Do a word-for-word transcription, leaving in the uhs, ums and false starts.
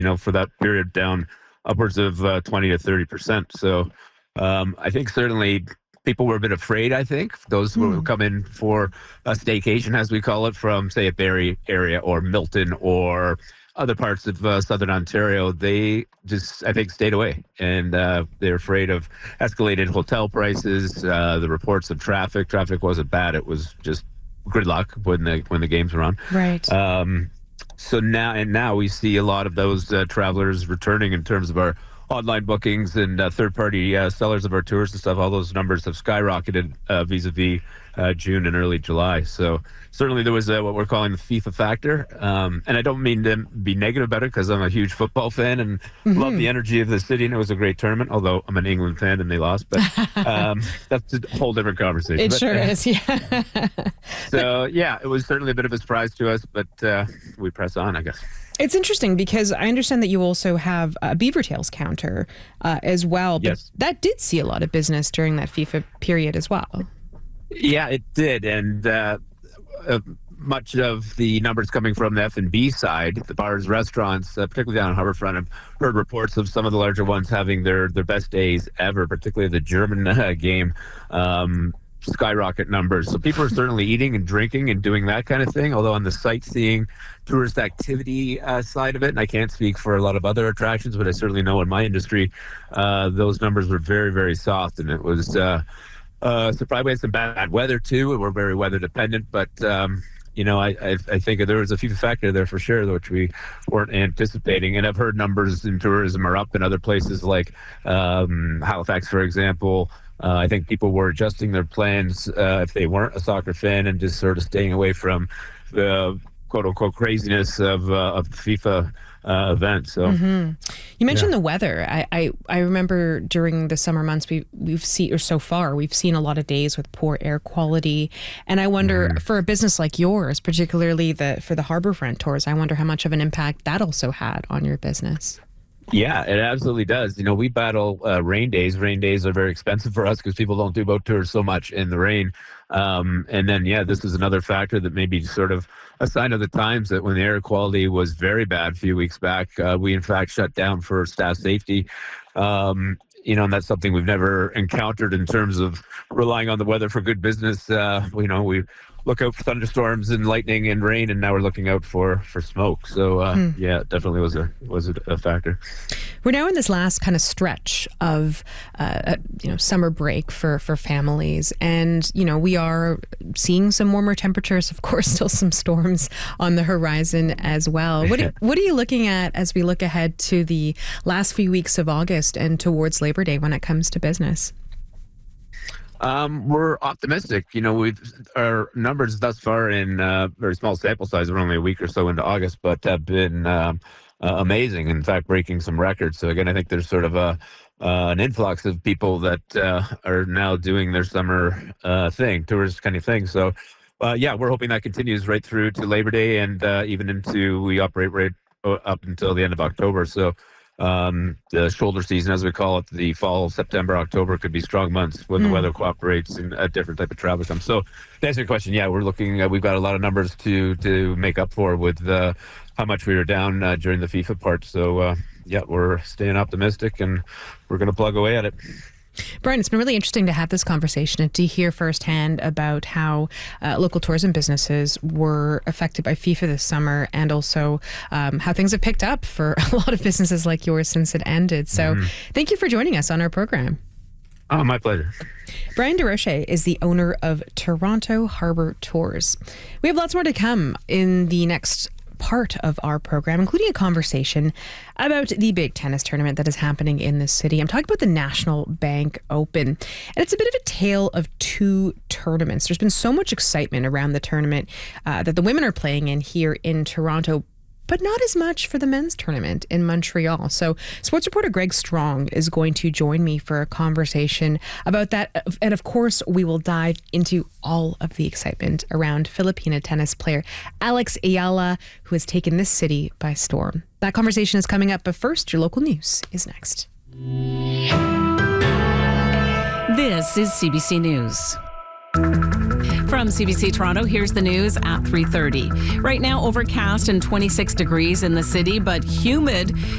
you know, for that period down upwards of uh, twenty to thirty percent. So um, I think certainly people were a bit afraid, I think, those who Hmm. come in for a staycation, as we call it, from, say, a Barrie area or Milton or other parts of uh, southern Ontario, they just, I think, stayed away. And uh, they're afraid of escalated hotel prices, uh, the reports of traffic. Traffic wasn't bad. It was just gridlock when the, when the games were on. Right. Um, so now, and now we see a lot of those uh, travelers returning in terms of our online bookings and uh, third-party uh, sellers of our tours and stuff. All those numbers have skyrocketed uh, vis-a-vis uh, June and early July. So certainly there was uh, what we're calling the FIFA factor. Um, and I don't mean to be negative about it because I'm a huge football fan and Mm-hmm. love the energy of the city, and it was a great tournament, although I'm an England fan and they lost. But um, that's a whole different conversation. It But, sure uh, is, yeah. So, yeah, it was certainly a bit of a surprise to us, but uh, we press on, I guess. It's interesting because I understand that you also have a Beaver Tails counter uh, as well. But Yes. that did see a lot of business during that FIFA period as well. Yeah, it did. And uh, uh, much of the numbers coming from the F and B side, the bars, restaurants, uh, particularly down on Harbourfront, I've heard reports of some of the larger ones having their, their best days ever, particularly the German uh, game. Um, skyrocket numbers. So people are certainly eating and drinking and doing that kind of thing. Although on the sightseeing, tourist activity uh, side of it, and I can't speak for a lot of other attractions, but I certainly know in my industry, uh, those numbers were very, very soft. And it was uh, uh, surprised. We had some bad weather too. We're very weather dependent, but um, you know, I, I I think there was a FIFA factor there for sure, which we weren't anticipating. And I've heard numbers in tourism are up in other places like um, Halifax, for example. Uh, I think people were adjusting their plans uh, if they weren't a soccer fan and just sort of staying away from the quote unquote craziness of uh, of the FIFA uh, event. So Mm-hmm. You mentioned Yeah. the weather. I, I, I remember during the summer months we we've seen, or so far we've seen a lot of days with poor air quality, and I wonder Mm-hmm. for a business like yours, particularly the for the Harbourfront tours, I wonder how much of an impact that also had on your business. Yeah, it absolutely does. You know, we battle uh, rain days. Rain days are very expensive for us because people don't do boat tours so much in the rain. Um, and then, yeah, this is another factor that may be sort of a sign of the times that when the air quality was very bad a few weeks back, uh, we in fact shut down for staff safety. Um, you know, and that's something we've never encountered in terms of relying on the weather for good business. Uh, you know, we look out for thunderstorms and lightning and rain, and now we're looking out for for smoke. So uh, Hmm. yeah, it definitely was a was a, a factor. We're now in this last kind of stretch of, uh, you know, summer break for, for families. And, you know, we are seeing some warmer temperatures, of course, still some storms on the horizon as well. What, are- what are you looking at as we look ahead to the last few weeks of August and towards Labor Day when it comes to business? Um, we're optimistic. You know, we've our numbers thus far in uh, very small sample size. We're only a week or so into August, but have been um, uh, amazing. In fact, breaking some records. So again, I think there's sort of a uh, an influx of people that uh, are now doing their summer uh, thing, tourist kind of thing. So, uh, yeah, we're hoping that continues right through to Labor Day and uh, even into we operate right uh, up until the end of October. So. Um, the shoulder season, as we call it, the fall, September, October could be strong months when the Mm. weather cooperates and a different type of travel comes. So to answer your question, yeah, we're looking, uh, we've got a lot of numbers to to make up for with uh, how much we were down uh, during the FIFA part. So uh, yeah, we're staying optimistic and we're going to plug away at it. Brian, it's been really interesting to have this conversation and to hear firsthand about how uh, local tourism businesses were affected by FIFA this summer, and also um, how things have picked up for a lot of businesses like yours since it ended. So thank you for joining us on our program. Oh, my pleasure. Brian DeRoche is the owner of Toronto Harbour Tours. We have lots more to come in the next part of our program, including a conversation about the big tennis tournament that is happening in the city. I'm talking about the National Bank Open. And it's a bit of a tale of two tournaments. There's been so much excitement around the tournament uh, that the women are playing in here in Toronto, but not as much for the men's tournament in Montreal. So sports reporter Greg Strong is going to join me for a conversation about that. And of course, we will dive into all of the excitement around Filipina tennis player Alex Ayala, who has taken this city by storm. That conversation is coming up, but first, your local news is next. This is C B C News. From C B C Toronto, here's the news at three thirty. Right now, overcast and twenty-six degrees in the city, but humid.